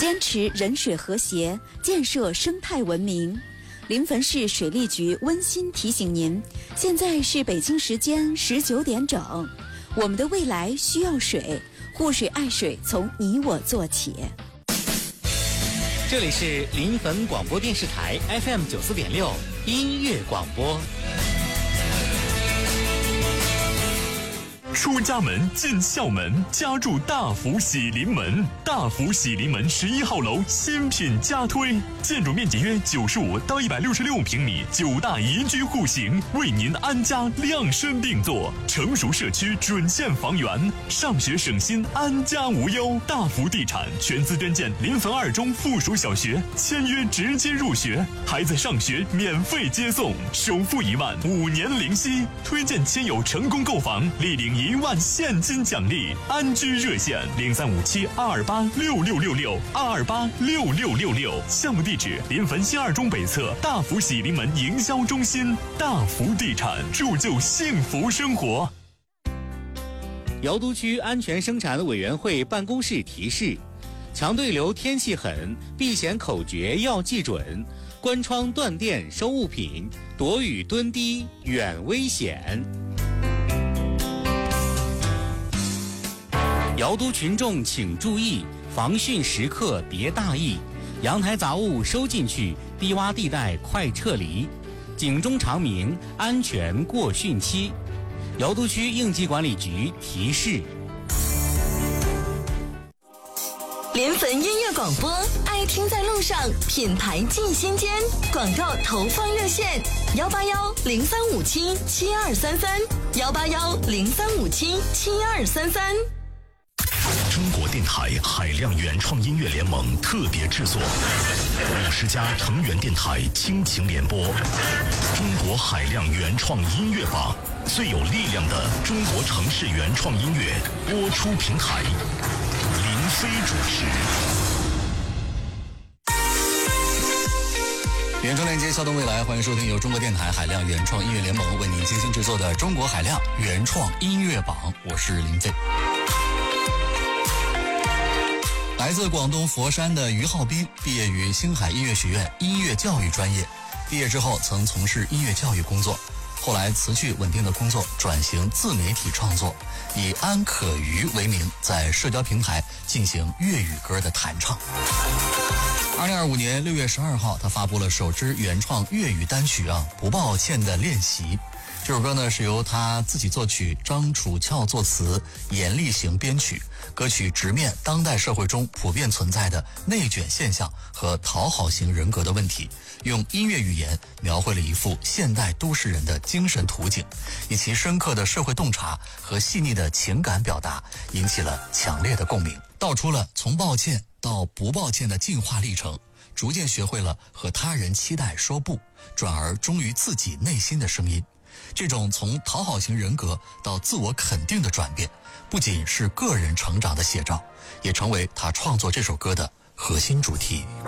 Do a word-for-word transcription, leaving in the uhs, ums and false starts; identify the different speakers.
Speaker 1: 坚持人水和谐，建设生态文明。临汾市水利局温馨提醒您，现在是北京时间十九点整，我们的未来需要水，护水爱水从你我做起。
Speaker 2: 这里是临汾广播电视台 F M 九四点六音乐广播。
Speaker 3: 出家门进校门，家住大福喜临门。大福喜临门十一号楼新品加推，建筑面积约九十五到一百六十六平米，九大宜居户型，为您安家量身定做。成熟社区准线房源，上学省心，安家无忧。大福地产全资捐建临汾二中附属小学，签约直接入学，孩子上学免费接送，首付一万，五年零息。推荐亲友成功购房，立领一万现金奖励。安居热线零三五七二二八六六六六二二八六六六六。项目地址临汾新二中北侧大福喜临门营销中心。大福地产，铸就幸福生活。
Speaker 2: 瑶都区安全生产委员会办公室提示：强对流天气狠，避险口诀要记准，关窗断电收物品，躲雨蹲低远危险。瑶都群众请注意，防汛时刻别大意，阳台杂物收进去，低洼地带快撤离，警钟长鸣，安全过汛期。瑶都区应急管理局提示。
Speaker 4: 临汾音乐广播，爱听在路上，品牌进心间。广告投放热线：幺八幺零三五七七二三三，幺八幺零三五七七二三三。
Speaker 3: 中国电台海量原创音乐联盟特别制作，五十家成员电台倾情联播，中国海量原创音乐榜，最有力量的中国城市原创音乐播出平台。林飞主持。
Speaker 5: 原创链接，撬动未来，欢迎收听由中国电台海量原创音乐联盟为您精心制作的中国海量原创音乐榜，我是林飞。来自广东佛山的于浩斌毕业于星海音乐学院音乐教育专业，毕业之后曾从事音乐教育工作，后来辞去稳定的工作，转型自媒体创作，以安可瑜为名，在社交平台进行粤语歌的弹唱。二零二五年六月十二号，他发布了首支原创粤语单曲啊，不抱歉的练习。这首歌呢是由他自己作曲，张楚翘作词，严立行编曲。歌曲直面当代社会中普遍存在的内卷现象和讨好型人格的问题，用音乐语言描绘了一幅现代都市人的精神图景，以其深刻的社会洞察和细腻的情感表达，引起了强烈的共鸣，道出了从抱歉到不抱歉的进化历程，逐渐学会了和他人期待说不，转而忠于自己内心的声音。这种从讨好型人格到自我肯定的转变，不仅是个人成长的写照，也成为他创作这首歌的核心主题。